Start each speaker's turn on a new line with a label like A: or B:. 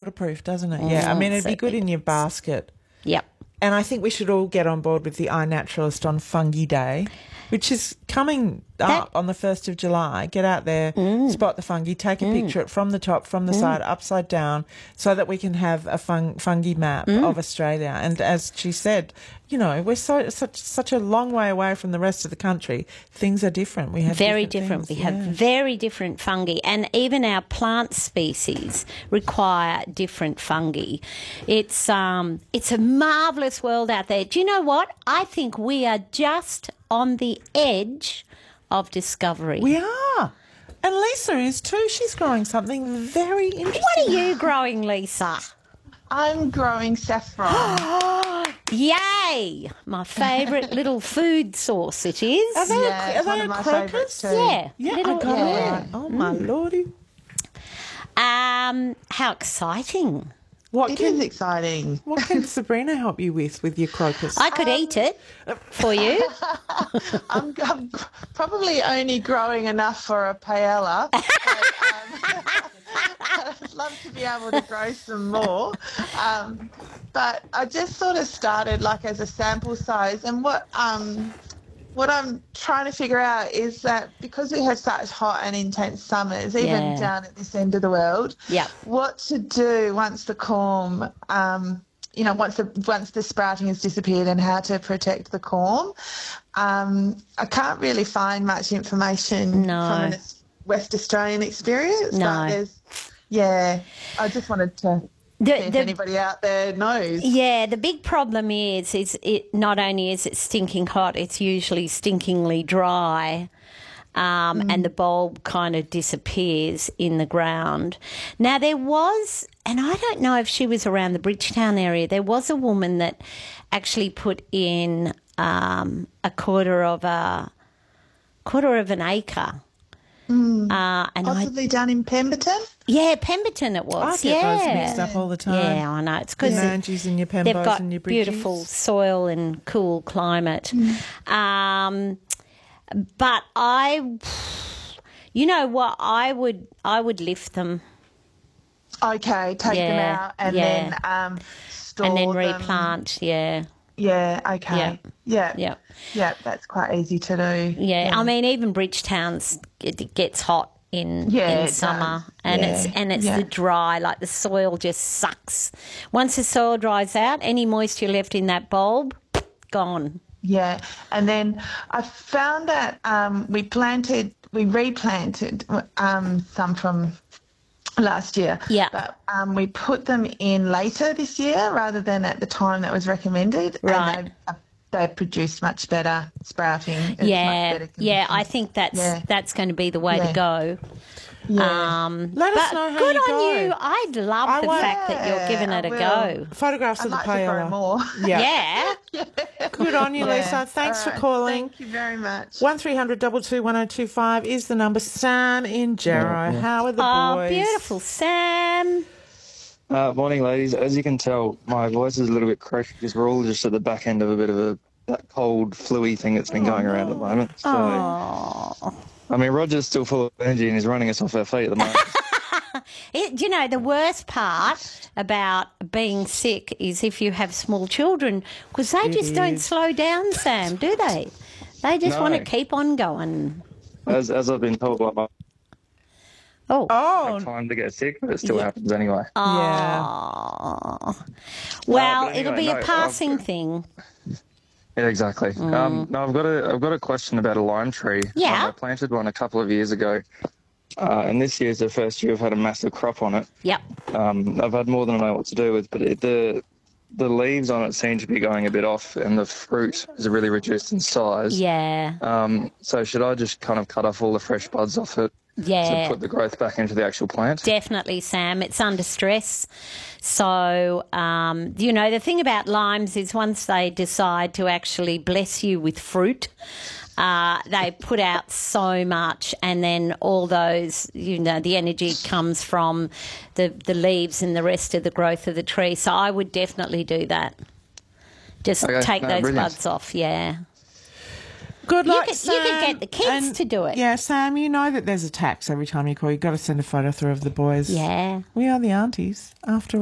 A: waterproof, doesn't it? Yeah, I mean, it'd be good in your basket.
B: Yep.
A: And I think we should all get on board with the iNaturalist on Fungi Day, which is coming up on the 1st of July. Get out there, spot the fungi, take a picture from the top, from the side, upside down, so that we can have a fungi map of Australia. And as she said, you know, we're such a long way away from the rest of the country. Things are different. We have
B: very different. We have very different fungi, and even our plant species require different fungi. It's a marvellous world out there. Do you know what? I think we are just on the edge of discovery.
A: We are. And Lisa is too. She's growing something very interesting.
B: What are you growing, Lisa?
C: I'm growing saffron.
B: Yay! My favourite little food source it is.
A: Are they,
C: Yeah,
A: are they a
C: my
A: crocus?
C: favourites too.
B: Yeah.
A: Yeah,
B: little,
A: I got
B: yeah.
A: it. Oh, my lordy.
B: How exciting.
C: It is exciting.
A: What can Sabrina help you with your crocus?
B: I could eat it for you.
C: I'm probably only growing enough for a paella. But, I'd love to be able to grow some more. But I just sort of started like as a sample size. And what I'm trying to figure out is that because we have such hot and intense summers, even down at this end of the world, what to do once the corm, once the sprouting has disappeared, and how to protect the corm. I can't really find much information from a West Australian experience.
B: No.
C: But I just wanted to see if anybody out there knows.
B: Yeah, the big problem is it not only is it stinking hot, it's usually stinkingly dry, and the bulb kind of disappears in the ground. Now there was, and I don't know if she was around the Bridgetown area, there was a woman that actually put in a quarter of an acre. And
C: Possibly down in Pemberton?
B: Yeah, Pemberton it was.
A: I get those mixed up all the time.
B: Yeah, I know. It's because
A: your Mangies and your Pembos
B: they've got
A: and your Bridgies.
B: beautiful soil and cool climate. But you know what? I would lift them.
C: Okay, take them out and then store
B: and then
C: them.
B: replant. Yeah.
C: Yeah, okay. Yeah, that's quite easy to do.
B: Yeah, I mean, even Bridgetown's it gets hot in summer, and it's the dry, like the soil just sucks. Once the soil dries out, any moisture left in that bulb, gone.
C: Yeah, and then I found that we replanted some from last year.
B: Yeah.
C: But we put them in later this year rather than at the time that was recommended.
B: Right.
C: And they produced much better sprouting. It's much better
B: I think that's going to be the way to go.
C: Yeah.
A: Let us know how
B: good
A: you
B: on
A: go.
B: you. I'd love the fact that you're giving it a go.
A: Photographs
C: I'd
A: of the
C: like to grow
A: paella.
C: more.
B: Yeah.
A: Good on you, Lisa. Thanks for calling.
C: Thank you very much.
A: 1300 22 1025 is the number. Sam in Jarrow. How are the boys?
B: Oh, beautiful, Sam.
D: Morning, ladies. As you can tell, my voice is a little bit croaky because we're all just at the back end of a bit of that cold, flu-y thing that's been going around at the moment. So, I mean, Roger's still full of energy and he's running us off our feet at the moment.
B: You know, the worst part about being sick is if you have small children, because they just don't slow down, Sam, do they? They just want to keep on going.
D: As I've been told by my time to get sick, but it still happens anyway.
B: Oh. Well, it'll be a passing thing.
D: Yeah, exactly. No, I've got a question about a lime tree.
B: Yeah.
D: I planted one a couple of years ago, and this year's the first year I've had a massive crop on it.
B: Yep.
D: I've had more than I know what to do with, but the leaves on it seem to be going a bit off, and the fruit is really reduced in size.
B: Yeah.
D: So should I just kind of cut off all the fresh buds off it?
B: Yeah.
D: To put the growth back into the actual plant?
B: Definitely, Sam. It's under stress. So, the thing about limes is once they decide to actually bless you with fruit, they put out so much, and then all those, the energy comes from the leaves and the rest of the growth of the tree. So I would definitely do that. Just take those buds off, yeah.
A: Good luck,
B: you
A: Sam.
B: could get the kids to do it.
A: Yeah, Sam, you know that there's a tax every time you call. You've got to send a photo through of the boys.
B: Yeah.
A: We are the aunties, after all.